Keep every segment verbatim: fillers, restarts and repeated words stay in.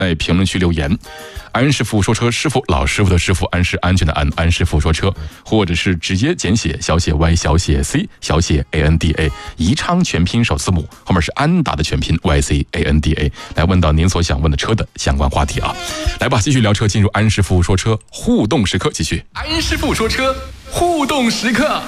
在评论区留言。安师傅说车，师傅老师傅的师傅，安是安全的安，安师傅说车，或者是直接简写小写 y 小写 c 小写 a n d a， 宜昌全拼首字母后面是安达的全拼 y c a n d a， 来问到您所想问的车的相关话题啊。来吧，继续聊车，进入安师傅说车互动时刻，继续安师傅说车互动时刻。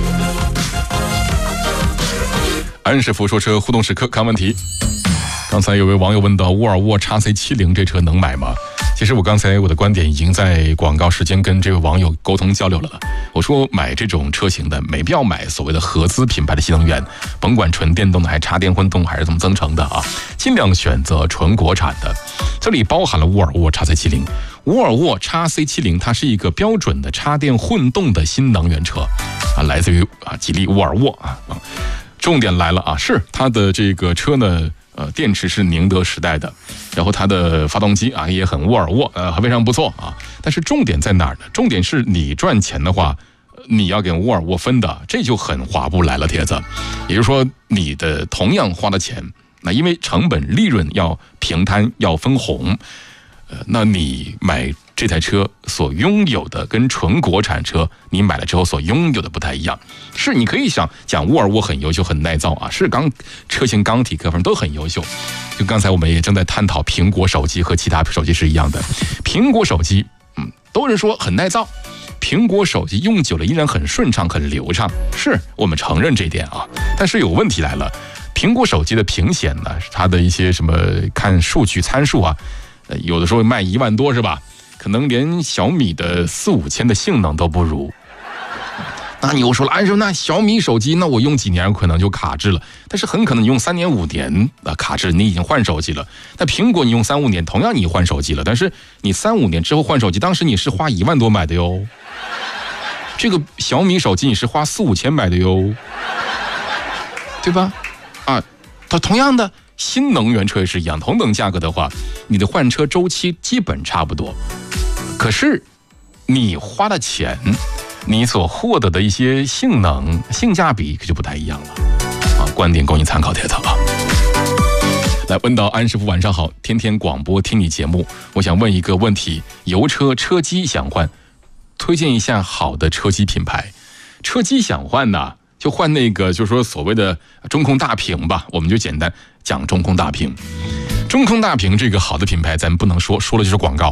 安师傅说车互动时刻，看问题。刚才有位网友问到沃尔沃 X C 七十 这车能买吗？其实我刚才我的观点已经在广告时间跟这位网友沟通交流了。我说买这种车型的没必要买所谓的合资品牌的新能源，甭管纯电动的还插电混动还是怎么增程的啊，尽量选择纯国产的。这里包含了沃尔沃 X C 七十， 沃尔沃 X C 七十 它是一个标准的插电混动的新能源车啊，来自于啊吉利沃尔沃啊。重点来了啊，是它的这个车呢。呃，电池是宁德时代的，然后它的发动机啊也很沃尔沃，呃，非常不错啊。但是重点在哪儿呢？重点是你赚钱的话，你要跟沃尔沃分的，这就很划不来了，铁子。也就是说，你的同样花的钱，那因为成本利润要平摊，要分红，呃，那你买这台车所拥有的跟纯国产车你买了之后所拥有的不太一样。是你可以想讲沃尔沃很优秀很耐造啊，是钢车型钢体各方面都很优秀。就刚才我们也正在探讨苹果手机和其他手机是一样的，苹果手机嗯都是说很耐造，苹果手机用久了依然很顺畅很流畅，是我们承认这一点啊。但是有问题来了，苹果手机的屏显呢，它的一些什么看数据参数啊，呃有的时候卖一万多是吧？可能连小米的四五千的性能都不如。那你又说了，哎，说那小米手机，那我用几年可能就卡滞了，但是很可能你用三年五年啊卡滞，你已经换手机了。那苹果你用三五年，同样你换手机了，但是你三五年之后换手机，当时你是花一万多买的哟，这个小米手机你是花四五千买的哟，对吧？啊，它同样的。新能源车也是一样，同等价格的话，你的换车周期基本差不多，可是你花的钱，你所获得的一些性能、性价比可就不太一样了啊。观点供你参考，铁子啊。来问到安师傅晚上好，天天广播听你节目，我想问一个问题：油车车机想换，推荐一下好的车机品牌。车机想换呢？就换那个，就是说所谓的中控大屏吧，我们就简单讲中控大屏。中控大屏这个好的品牌，咱不能说，说了就是广告。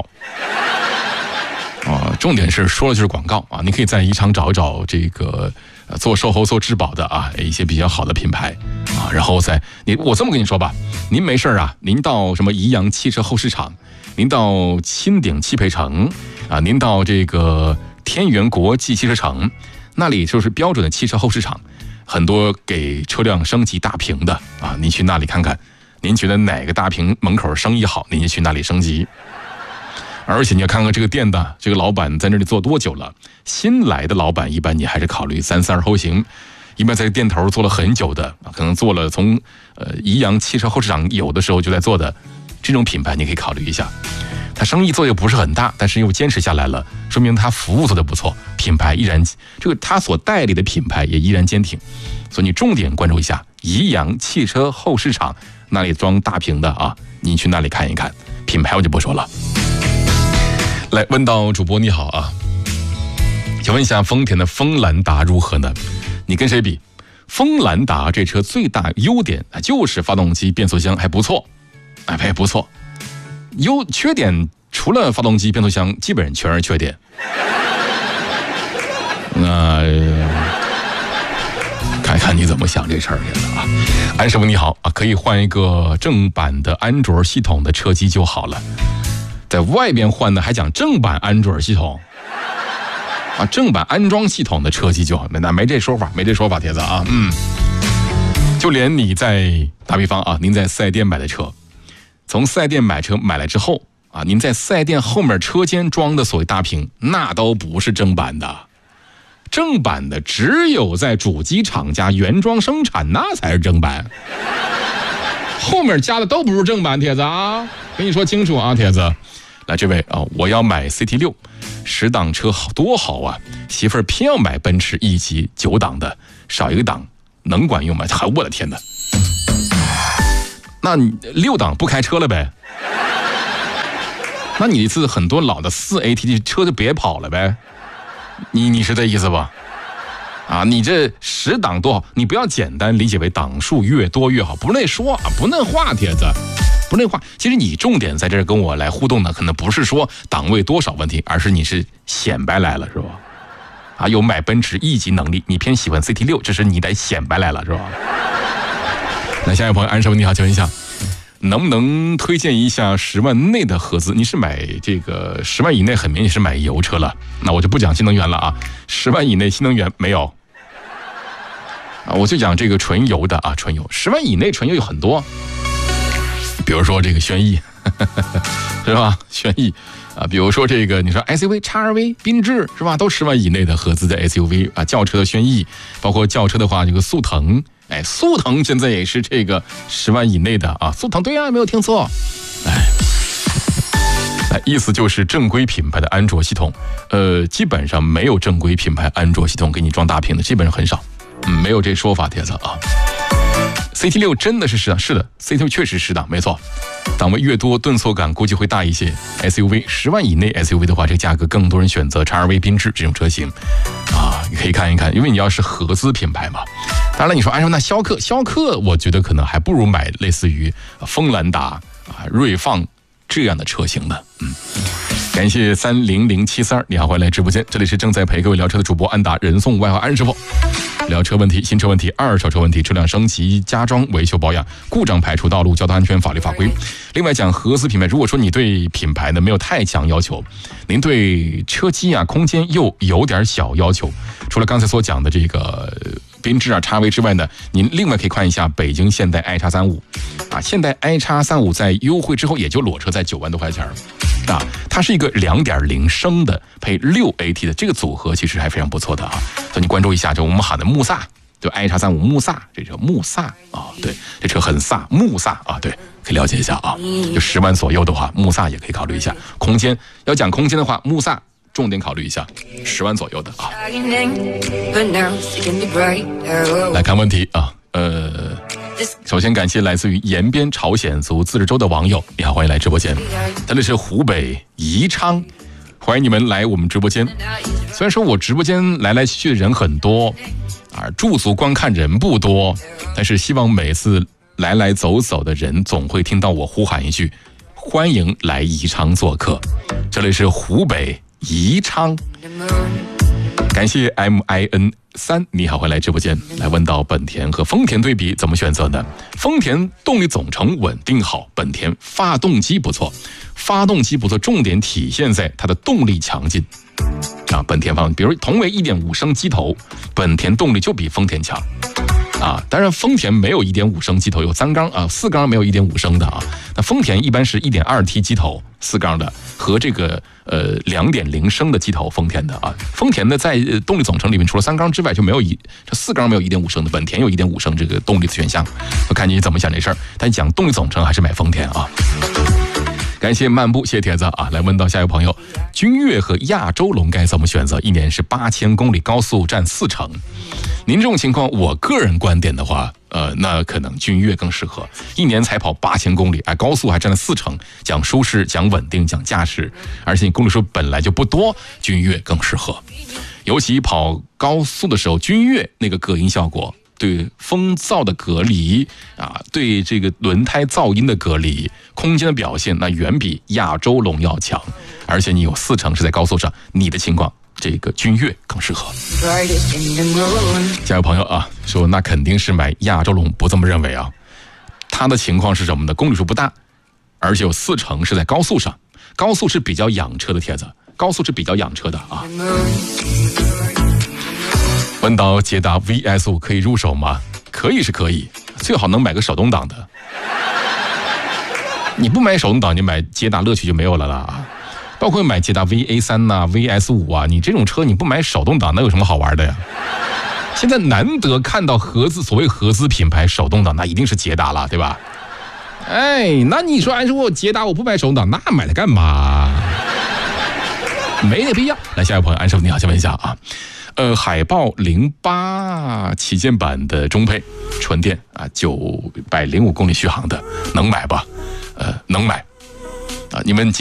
啊，重点是说了就是广告啊！你可以在宜昌找一找这个呃做售后做质保的啊，一些比较好的品牌啊，然后再你我这么跟你说吧，您没事啊，您到什么宜阳汽车后市场，您到钦鼎汽配城啊，您到这个天元国际汽车城。那里就是标准的汽车后市场，很多给车辆升级大屏的啊，您去那里看看，您觉得哪个大屏门口生意好，您就去那里升级。而且你要看看这个店的这个老板在那里做多久了，新来的老板一般你还是考虑三思而后行，一般在店头做了很久的，可能做了从呃宜阳汽车后市场有的时候就在做的这种品牌，你可以考虑一下。他生意做又不是很大，但是又坚持下来了，说明他服务做得不错，品牌依然这个他所代理的品牌也依然坚挺，所以你重点关注一下宜阳汽车后市场那里装大屏的啊，你去那里看一看，品牌我就不说了。来问到主播你好啊，想问一下丰田的锋兰达如何呢？你跟谁比？锋兰达这车最大优点就是发动机变速箱还不错，哎还不错。优缺点除了发动机变速箱基本上全是缺点。那、呃、看看你怎么想这事儿去了啊。安师傅你好啊，可以换一个正版的安卓系统的车机就好了，在外边换的还讲正版安卓系统啊，正版安装系统的车机就好，那没这说法，没这说法，铁子啊。嗯，就连你在打比方啊，您在四 S 店买的车，从四 S 店买车买来之后啊，您在四 S 店后面车间装的所谓大屏，那都不是正版的，正版的只有在主机厂家原装生产，那才是正版。后面加的都不是正版，铁子啊，跟你说清楚啊，铁子。来，这位啊，我要买 C T 六，十档车好多好啊，媳妇儿偏要买奔驰 E 级九档的，少一个档能管用吗？我的天哪！那你六档不开车了呗？ 那你这很多老的四 A T 车就别跑了呗，你你是这意思吧？啊，你这十档多好，你不要简单理解为档数越多越好，不那说啊，不那话，帖子，不那话。其实你重点在这儿跟我来互动呢，可能不是说档位多少问题，而是你是显摆来了，是吧？啊，有买奔驰 E 级能力，你偏喜欢 C T 六，这是你得显摆来了，是吧？那下一位朋友安师傅你好，请问一下，能不能推荐一下十万内的合资？你是买这个十万以内，很明显是买油车了。那我就不讲新能源了啊，十万以内新能源没有啊，我就讲这个纯油的啊，纯油。十万以内纯油有很多，比如说这个轩逸，呵呵是吧？轩逸啊，比如说这个你说 S U V 叉 R V 缤智是吧？都十万以内的合资的 S U V 啊，轿车的轩逸，包括轿车的话，这个速腾。哎，速腾现在也是这个十万以内的啊，速腾对啊，没有听错。哎，意思就是正规品牌的安卓系统，呃，基本上没有正规品牌安卓系统给你装大屏的，基本上很少，嗯，没有这说法，帖子啊。C T 六 真的是适档，是的 ，C T 六 确实适档，没错。档位越多，顿挫感估计会大一些。S U V 十万以内 S U V 的话，这个价格更多人选择 X R V 缤智这种车型啊，你可以看一看，因为你要是合资品牌嘛。当然，你说按照那逍客，逍客我觉得可能还不如买类似于锋兰达啊、锐放这样的车型呢。嗯，感谢三零零七三，你好，欢迎来直播间，这里是正在陪各位聊车的主播安达，人送外号安师傅。聊车问题、新车问题、二手车问题、车辆升级、加装、维修保养、故障排除、道路交通安全、法律法规。另外讲合资品牌，如果说你对品牌呢没有太强要求，您对车机啊、空间又有点小要求，除了刚才所讲的这个缤智啊、X V 之外呢，您另外可以看一下北京现代 i 叉三五啊，现代 i 叉三五在优惠之后也就裸车在九万多块钱啊，它是一个 两点零 升的配 六 A T 的这个组合，其实还非常不错的啊，所以你关注一下，就我们喊的穆萨，就 i 叉三五穆萨，这车穆萨啊，对，这车很飒，穆萨啊，对，可以了解一下啊，就十万左右的话，穆萨也可以考虑一下。空间要讲空间的话，穆萨重点考虑一下，十万左右的啊。来看问题啊，呃。首先感谢来自于延边朝鲜族自治州的网友，你好，欢迎来直播间。这里是湖北宜昌，欢迎你们来我们直播间。虽然说我直播间来来去去的人很多啊，驻足观看人不多，但是希望每次来来走走的人总会听到我呼喊一句：欢迎来宜昌做客。这里是湖北宜昌。感谢 M I N 三，你好，欢迎来直播间。来问到本田和丰田对比怎么选择呢？丰田动力总成稳定好，本田发动机不错，发动机不错，重点体现在它的动力强劲啊。本田方，比如同为 一点五 升机头，本田动力就比丰田强啊。当然丰田没有 一点五 升机头，有三缸啊，四缸没有 一点五 升的啊。那丰田一般是 一点二 T 机头，四缸的和这个呃 两点零 升的机头，丰田的啊。丰田呢在动力总成里面除了三缸之外就没有一这四缸没有 一点五 升的，本田有 一点五 升这个动力的选项，就看你怎么想这事儿。但讲动力总成还是买丰田啊。感谢漫步，谢谢帖子啊！来问到下一位朋友，君越和亚洲龙该怎么选择？一年是八千公里，高速占四成。您这种情况，我个人观点的话，呃，那可能君越更适合。一年才跑八千公里，哎，高速还占了四成，讲舒适，讲稳定，讲驾驶，而且你公里数本来就不多，君越更适合。尤其跑高速的时候，君越那个隔音效果。对风噪的隔离啊，对这个轮胎噪音的隔离，空间的表现那远比亚洲龙要强，而且你有四成是在高速上，你的情况这个君越更适合。下一位朋友啊说，那肯定是买亚洲龙，不这么认为啊。他的情况是什么呢？公里数不大，而且有四成是在高速上，高速是比较养车的帖子，高速是比较养车的啊。问到捷达 V S 五 可以入手吗？可以是可以，最好能买个手动挡的。你不买手动挡，你买捷达乐趣就没有了啦。包括买捷达 V A 三 呐、V S 五 啊，你这种车你不买手动挡，那有什么好玩的呀？现在难得看到合资，所谓合资品牌手动挡，那一定是捷达了，对吧？哎，那你说，哎，说我捷达我不买手动挡，那买它干嘛？没那必要。来，下一位朋友，安师傅你好，先问一下啊。呃，海豹零八旗舰版的中配纯电啊，九百零五公里续航的，能买吧？呃，能买啊，你们。